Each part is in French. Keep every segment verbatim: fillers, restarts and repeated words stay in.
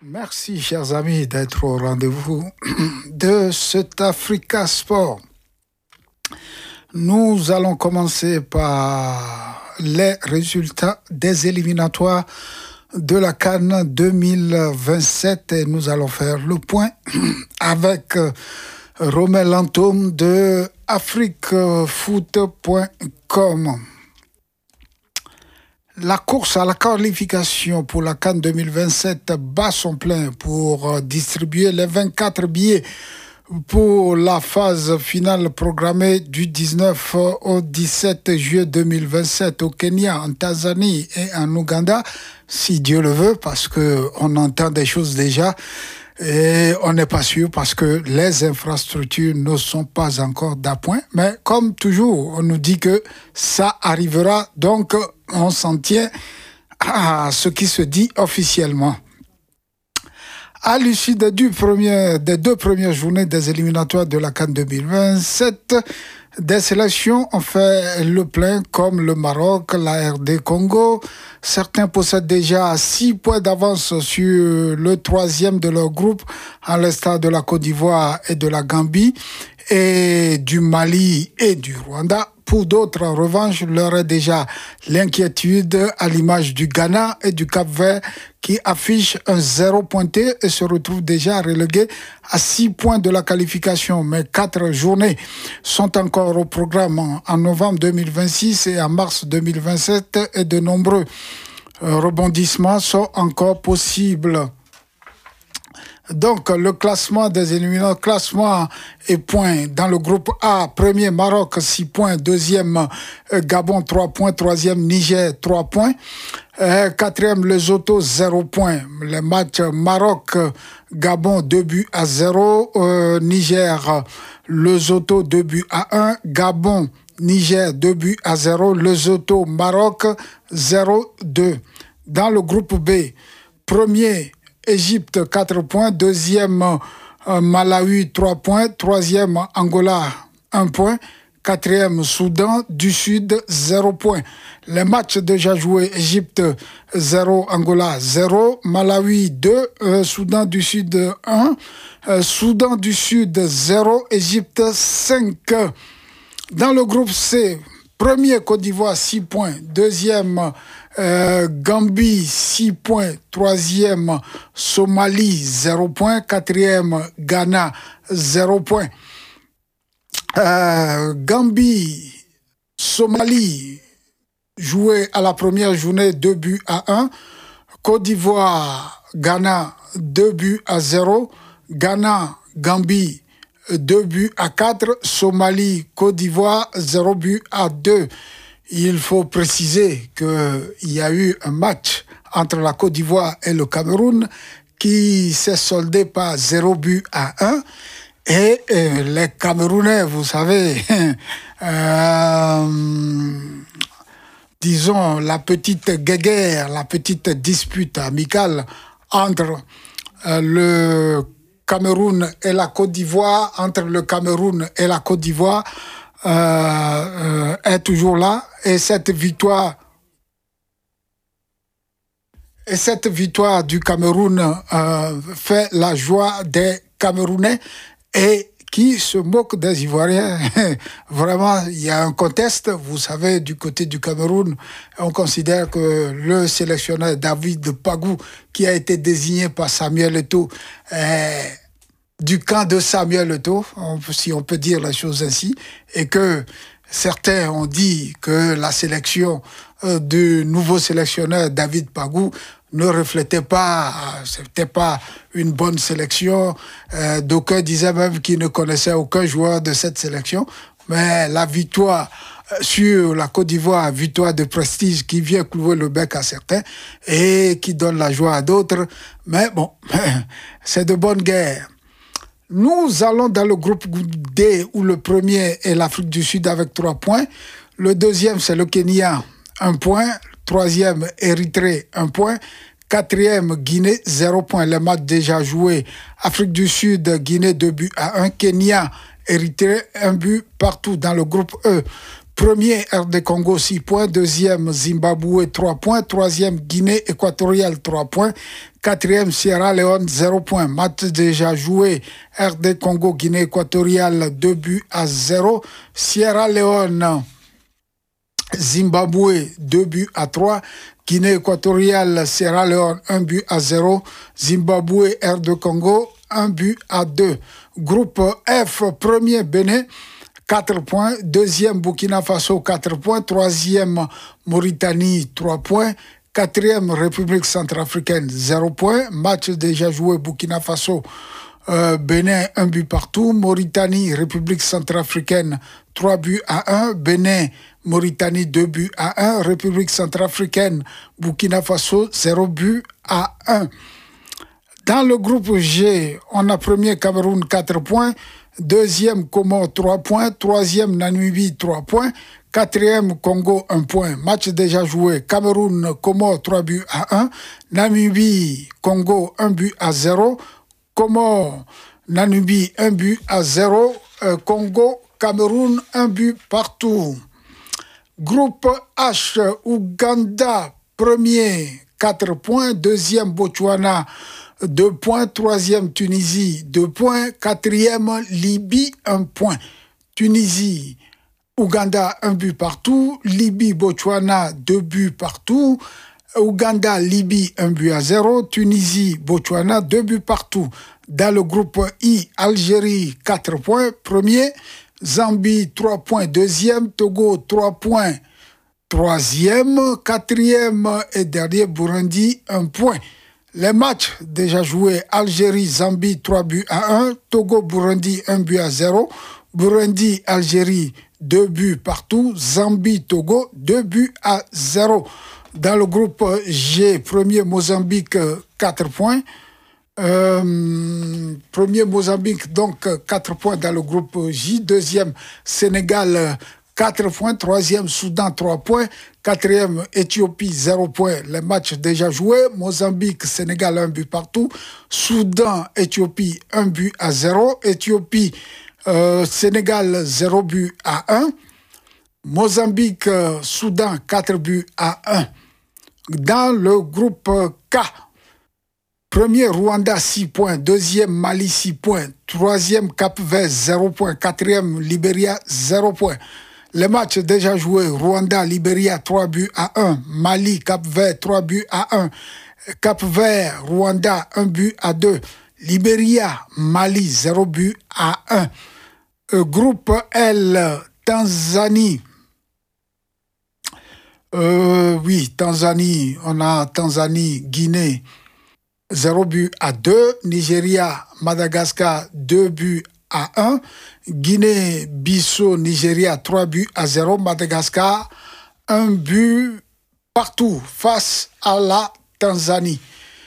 Merci, chers amis, d'être au rendez-vous de cet Africa Sport. Nous allons commencer par les résultats des éliminatoires de la CAN deux mille vingt-sept et nous allons faire le point avec Romel Lantôme de afriquefoot point com. La course à la qualification pour la CAN deux mille vingt-sept bat son plein pour distribuer les vingt-quatre billets pour la phase finale programmée du dix-neuf au dix-sept juillet deux mille vingt-sept au Kenya, en Tanzanie et en Ouganda, si Dieu le veut, parce qu'on entend des choses déjà et on n'est pas sûr parce que les infrastructures ne sont pas encore d'appoint. Mais comme toujours, on nous dit que ça arrivera, donc on s'en tient à ce qui se dit officiellement. À l'issue des deux, premiers, des deux premières journées des éliminatoires de la CAN deux mille vingt-sept, des sélections ont fait le plein comme le Maroc, la R D Congo. Certains possèdent déjà six points d'avance sur le troisième de leur groupe, à l'instar de la Côte d'Ivoire et de la Gambie, et du Mali et du Rwanda. Pour d'autres, en revanche, leur est déjà l'inquiétude à l'image du Ghana et du Cap-Vert qui affichent un zéro pointé et se retrouvent déjà relégués à six points de la qualification. Mais quatre journées sont encore au programme en novembre deux mille vingt-six et en mars deux mille vingt-sept et de nombreux rebondissements sont encore possibles. Donc, le classement des éliminatoires, classement et points dans le groupe A. Premier, Maroc, six points. Deuxième, Gabon, trois points. Troisième, Niger, trois points. Euh, quatrième, Lesotho, zéro point. Les matchs Maroc-Gabon, deux buts à zéro. Euh, Niger, Lesotho, deux buts à un. Gabon, Niger, deux buts à zéro. Lesotho, Maroc, zéro deux. Dans le groupe B, premier, Égypte, quatre points. Deuxième, euh, Malawi, trois points. Troisième, Angola, un point. Quatrième, Soudan du Sud, zéro point. Les matchs déjà joués, Égypte, zéro, Angola, zéro. Malawi, deux. Euh, Soudan du Sud, un. Euh, Soudan du Sud, zéro. Égypte, cinq. Dans le groupe C, premier, Côte d'Ivoire, six points. Deuxième, Euh, Gambie, six points. Troisième, Somalie, zéro point. Quatrième, Ghana, zéro point. Euh, Gambie, Somalie, joué à la première journée, deux buts à un. Côte d'Ivoire, Ghana, deux buts à zéro. Ghana, Gambie, deux buts à quatre. Somalie, Côte d'Ivoire, zéro but à deux. Il faut préciser qu'il y a eu un match entre la Côte d'Ivoire et le Cameroun qui s'est soldé par zéro but à un. Et euh, les Camerounais, vous savez, euh, disons, la petite guéguerre, la petite dispute amicale entre euh, le Cameroun et la Côte d'Ivoire, entre le Cameroun et la Côte d'Ivoire, Euh, euh, est toujours là et cette victoire et cette victoire du Cameroun euh, fait la joie des Camerounais et qui se moquent des Ivoiriens. Vraiment, il y a un contexte. Vous savez, du côté du Cameroun, on considère que le sélectionneur David Pagou, qui a été désigné par Samuel Eto'o, est du camp de Samuel Eto'o, si on peut dire la chose ainsi, et que certains ont dit que la sélection euh, du nouveau sélectionneur David Pagou ne reflétait pas, c'était pas une bonne sélection. Euh, d'aucuns disaient même qu'ils ne connaissaient aucun joueur de cette sélection, mais la victoire sur la Côte d'Ivoire, victoire de prestige qui vient clouer le bec à certains et qui donne la joie à d'autres. Mais bon, c'est de bonne guerre. Nous allons dans le groupe D où le premier est l'Afrique du Sud avec trois points. Le deuxième, c'est le Kenya, un point. Troisième, Érythrée, un point. Quatrième, Guinée, zéro point. Les matchs déjà joués. Afrique du Sud, Guinée, deux buts à un. Kenya, Érythrée, un but partout dans le groupe E. Premier, R D Congo, six points. Deuxième, Zimbabwe, trois points. Troisième, Guinée équatoriale, trois points. Quatrième, Sierra Leone, zéro point. Match déjà joué. R D Congo, Guinée équatoriale, deux buts à zéro. Sierra Leone, Zimbabwe, deux buts à trois. Guinée équatoriale, Sierra Leone, un but à zéro. Zimbabwe, R D Congo, un but à deux. Groupe F, premier, Bénin, quatre points. Deuxième, Burkina Faso, quatre points. Troisième, Mauritanie, trois points. Quatrième, République centrafricaine, zéro point. Match déjà joué, Burkina Faso, euh, Bénin, un but partout. Mauritanie, République centrafricaine, trois buts à un. Bénin, Mauritanie, deux buts à un. République centrafricaine, Burkina Faso, zéro but à un. Dans le groupe G, on a premier Cameroun, quatre points. Deuxième, Comores, trois points. Troisième, Namibie, trois points. Quatrième, Congo, un point. Match déjà joué. Cameroun, Comores, trois buts à un. Namibie, Congo, un but à zéro. Comores, Namibie, un but à zéro. Euh, Congo, Cameroun, un but partout. Groupe H, Ouganda, premier, quatre points. Deuxième, Botswana, deux points. Troisième, Tunisie, deux points. Quatrième, Libye, un point. Tunisie, Ouganda, un but partout. Libye, Botswana, deux buts partout. Ouganda, Libye, un but à zéro. Tunisie, Botswana, deux buts partout. Dans le groupe I, Algérie, quatre points. Premier. Zambie, trois points. Deuxième. Togo, trois points. Troisième. Quatrième et dernier, Burundi, un point. Les matchs déjà joués, Algérie, Zambie, trois buts à un. Togo, Burundi, un but à zéro. Burundi, Algérie, deux buts partout. Zambie, Togo, deux buts à zéro. Dans le groupe G, premier Mozambique, quatre points. Euh, premier Mozambique, donc quatre points dans le groupe J. Deuxième, Sénégal, quatre points. Troisième, Soudan, trois points. Quatrième, Éthiopie, zéro point. Les matchs déjà joués. Mozambique, Sénégal, un but partout. Soudan, Éthiopie, un but à zéro. Éthiopie, euh, Sénégal, zéro but à un. Mozambique, euh, Soudan, quatre buts à un. Dans le groupe K, premier, Rwanda, six points. Deuxième, Mali, six points. Troisième, Cap-Vert, zéro point. Quatrième, Libéria, zéro point. Les matchs déjà joués, Rwanda, Libéria, trois buts à un. Mali, Cap-Vert, trois buts à un. Cap-Vert, Rwanda, un but à deux. Libéria, Mali, zéro but à un. Euh, groupe L, Tanzanie. Euh, oui, Tanzanie, on a Tanzanie, Guinée, zéro but à deux. Nigeria, Madagascar, deux buts à un. Guinée, Bissau, Nigeria, trois buts à zéro. Madagascar, un but partout face à la Tanzanie.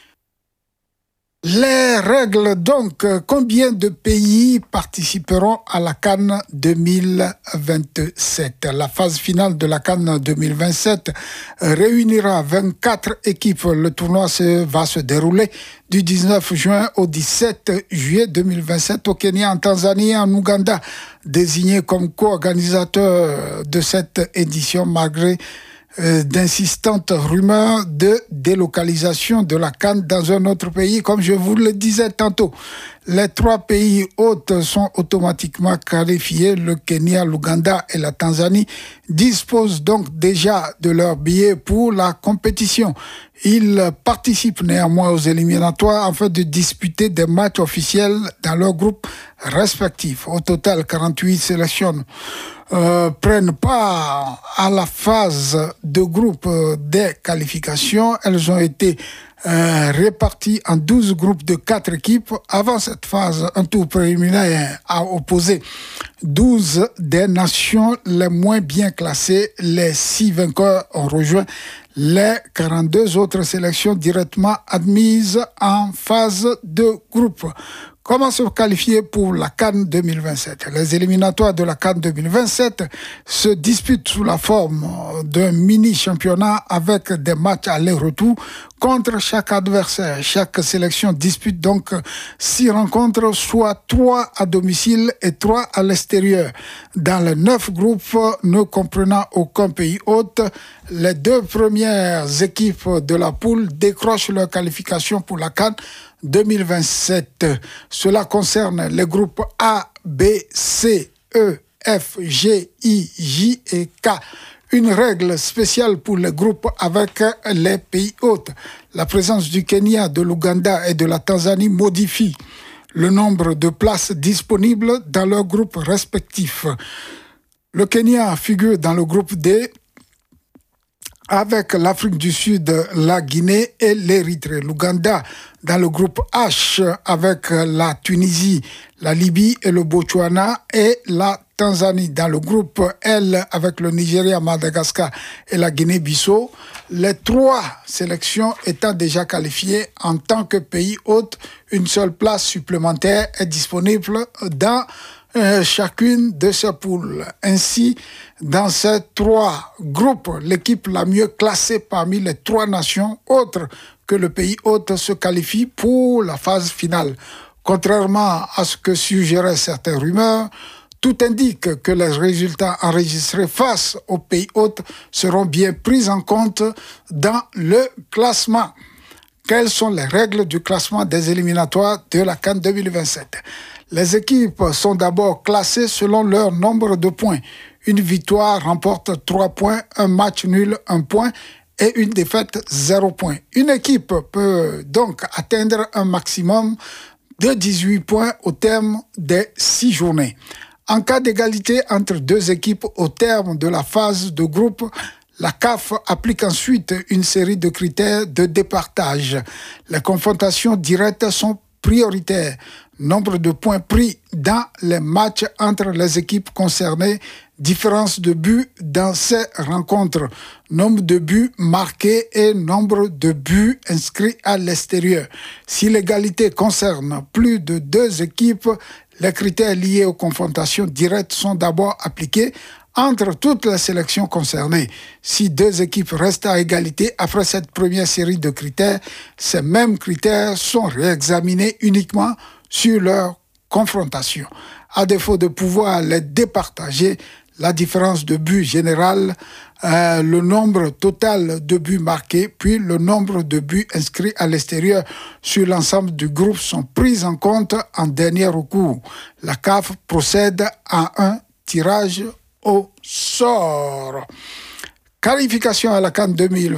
Les règles, donc, combien de pays participeront à la CAN deux mille vingt-sept? La phase finale de la CAN deux mille vingt-sept réunira vingt-quatre équipes. Le tournoi se, va se dérouler du dix-neuf juin au dix-sept juillet deux mille vingt-sept au Kenya, en Tanzanie et en Ouganda, désignés comme co-organisateurs de cette édition malgré d'insistantes rumeurs de délocalisation de la CAN dans un autre pays. Comme je vous le disais tantôt, les trois pays hôtes sont automatiquement qualifiés. Le Kenya, l'Ouganda et la Tanzanie disposent donc déjà de leurs billets pour la compétition. Ils participent néanmoins aux éliminatoires afin de disputer des matchs officiels dans leurs groupes respectifs. Au total, quarante-huit sélections Euh, prennent part à la phase de groupe des qualifications. Elles ont été euh, réparties en douze groupes de quatre équipes. Avant cette phase, un tour préliminaire a opposé douze des nations les moins bien classées. Les six vainqueurs ont rejoint les quarante-deux autres sélections directement admises en phase de groupe. Comment se qualifier pour la CAN deux mille vingt-sept? Les éliminatoires de la CAN deux mille vingt-sept se disputent sous la forme d'un mini-championnat avec des matchs aller-retour contre chaque adversaire. Chaque sélection dispute donc six rencontres, soit trois à domicile et trois à l'extérieur. Dans les neuf groupes ne comprenant aucun pays hôte, les deux premières équipes de la poule décrochent leur qualification pour la CAN deux mille vingt-sept. Cela concerne les groupes A, B, C, E, F, G, I, J et K. Une règle spéciale pour les groupes avec les pays hôtes. La présence du Kenya, de l'Ouganda et de la Tanzanie modifie le nombre de places disponibles dans leurs groupes respectifs. Le Kenya figure dans le groupe D avec l'Afrique du Sud, la Guinée et l'Érythrée. L'Ouganda dans le groupe H avec la Tunisie, la Libye et le Botswana, et la Tanzanie dans le groupe L avec le Nigeria, Madagascar et la Guinée-Bissau. Les trois sélections étant déjà qualifiées en tant que pays hôte, une seule place supplémentaire est disponible dans euh, chacune de ces poules. Ainsi, dans ces trois groupes, l'équipe la mieux classée parmi les trois nations autres que le pays hôte se qualifie pour la phase finale. Contrairement à ce que suggéraient certaines rumeurs, tout indique que les résultats enregistrés face aux pays hôtes seront bien pris en compte dans le classement. Quelles sont les règles du classement des éliminatoires de la CAN deux mille vingt-sept? Les équipes sont d'abord classées selon leur nombre de points. Une victoire remporte trois points, un match nul, un point, et une défaite, zéro point. Une équipe peut donc atteindre un maximum de dix-huit points au terme des six journées. En cas d'égalité entre deux équipes au terme de la phase de groupe, la C A F applique ensuite une série de critères de départage. Les confrontations directes sont prioritaires. Nombre de points pris dans les matchs entre les équipes concernées, différence de buts dans ces rencontres, nombre de buts marqués et nombre de buts inscrits à l'extérieur. Si l'égalité concerne plus de deux équipes, les critères liés aux confrontations directes sont d'abord appliqués entre toutes les sélections concernées. Si deux équipes restent à égalité après cette première série de critères, ces mêmes critères sont réexaminés uniquement sur leur confrontation. À défaut de pouvoir les départager, la différence de buts générale, euh, le nombre total de buts marqués, puis le nombre de buts inscrits à l'extérieur sur l'ensemble du groupe sont pris en compte en dernier recours. La C A F procède à un tirage au sort. Qualification à la CAN deux mille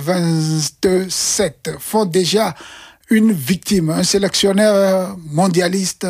vingt-sept font déjà une victime, un sélectionneur mondialiste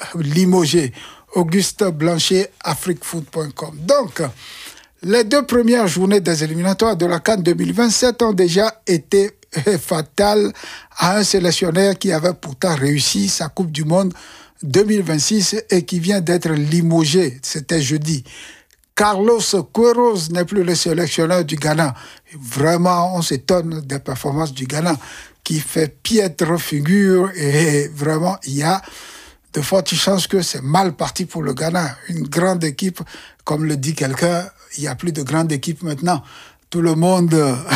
limogé, Auguste Blanchet, afrique foot point com. Donc, les deux premières journées des éliminatoires de la CAN deux mille vingt-sept ont déjà été fatales à un sélectionneur qui avait pourtant réussi sa Coupe du Monde deux mille vingt-six et qui vient d'être limogé, c'était jeudi. Carlos Queiroz n'est plus le sélectionneur du Ghana. Vraiment, on s'étonne des performances du Ghana qui fait piètre figure et vraiment, il y a de fortes chances que c'est mal parti pour le Ghana. Une grande équipe, comme le dit quelqu'un, il n'y a plus de grande équipe maintenant. Tout le monde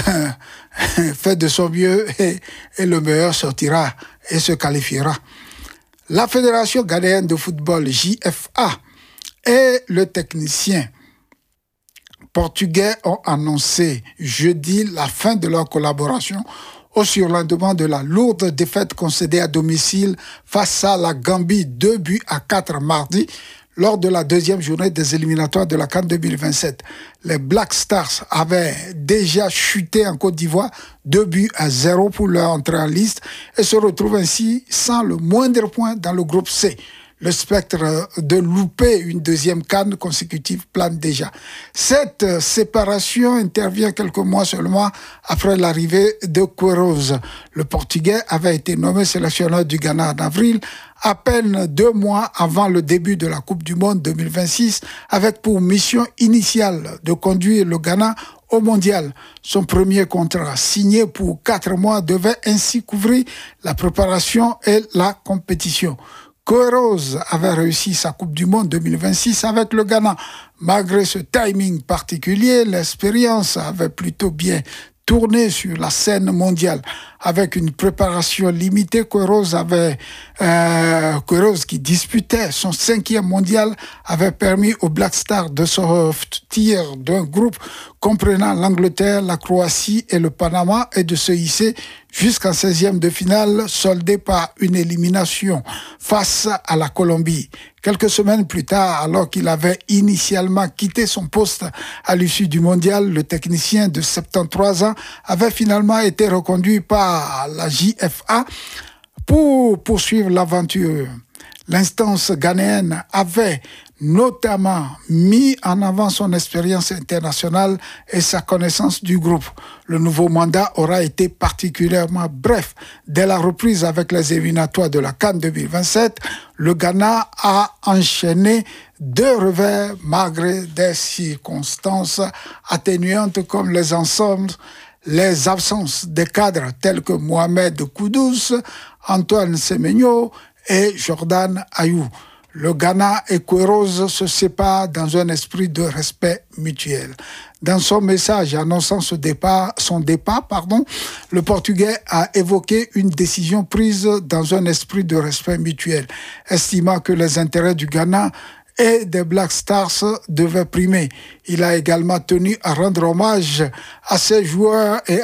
fait de son mieux et, et le meilleur sortira et se qualifiera. La Fédération ghanéenne de football, J F A, et le technicien portugais ont annoncé jeudi la fin de leur collaboration au surlendemain de la lourde défaite concédée à domicile face à la Gambie, deux buts à quatre mardi, lors de la deuxième journée des éliminatoires de la CAN deux mille vingt-sept. Les Black Stars avaient déjà chuté en Côte d'Ivoire, deux buts à zéro pour leur entrée en liste, et se retrouvent ainsi sans le moindre point dans le groupe C. Le spectre de louper une deuxième CAN consécutive plane déjà. Cette séparation intervient quelques mois seulement après l'arrivée de Queiroz. Le Portugais avait été nommé sélectionneur du Ghana en avril, à peine deux mois avant le début de la Coupe du Monde deux mille vingt-six, avec pour mission initiale de conduire le Ghana au mondial. Son premier contrat, signé pour quatre mois, devait ainsi couvrir la préparation et la compétition. Queiroz avait réussi sa Coupe du Monde deux mille vingt-six avec le Ghana. Malgré ce timing particulier, l'expérience avait plutôt bien tourner sur la scène mondiale. Avec une préparation limitée, Queiroz avait, euh, Queiroz qui disputait son cinquième mondial, avait permis aux Black Stars de sortir d'un groupe comprenant l'Angleterre, la Croatie et le Panama et de se hisser jusqu'en seizième de finale, soldé par une élimination face à la Colombie. Quelques semaines plus tard, alors qu'il avait initialement quitté son poste à l'issue du mondial, le technicien de soixante-treize ans avait finalement été reconduit par la J F A pour poursuivre l'aventure. L'instance ghanéenne avait notamment mis en avant son expérience internationale et sa connaissance du groupe. Le nouveau mandat aura été particulièrement bref. Dès la reprise avec les éliminatoires de la CAN deux mille vingt-sept, le Ghana a enchaîné deux revers malgré des circonstances atténuantes comme les ensembles, les absences des cadres tels que Mohamed Kudus, Antoine Semenyo et Jordan Ayou. Le Ghana et Queiroz se séparent dans un esprit de respect mutuel. Dans son message annonçant ce départ, son départ, pardon, le Portugais a évoqué une décision prise dans un esprit de respect mutuel, estimant que les intérêts du Ghana et des Black Stars devaient primer. Il a également tenu à rendre hommage à ses joueurs et